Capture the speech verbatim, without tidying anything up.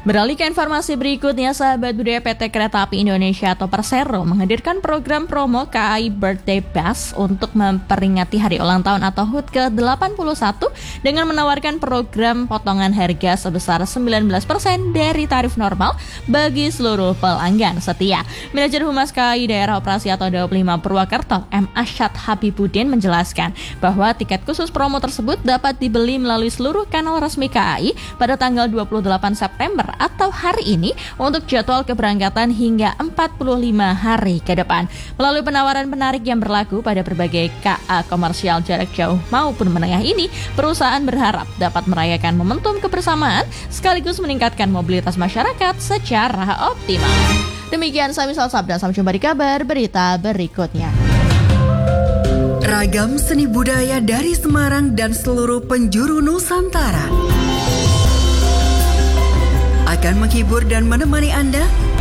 Beralih ke informasi berikutnya, sahabat budaya P T Kereta Api Indonesia atau Persero menghadirkan program promo K A I Birthday Bash untuk memperingati hari ulang tahun atau H U T ke delapan puluh satu dengan menawarkan program potongan harga sebesar sembilan belas persen dari tarif normal bagi seluruh pelanggan setia. Manajer Humas K A I Daerah Operasi atau Daob lima Purwakarta, M. Asyad Habibuddin menjelaskan bahwa tiket khusus promo tersebut dapat dibeli melalui seluruh kanal resmi K A I pada tanggal dua puluh delapan September atau hari ini untuk jadwal keberangkatan hingga empat puluh lima hari ke depan. Melalui penawaran menarik yang berlaku pada berbagai K A komersial jarak jauh maupun menengah ini, perusahaan berharap dapat merayakan momentum kebersamaan sekaligus meningkatkan mobilitas masyarakat secara optimal. Demikian Samisal Sabda, sampai jumpa di kabar berita berikutnya. Ragam seni budaya dari Semarang dan seluruh penjuru Nusantara akan menghibur dan menemani Anda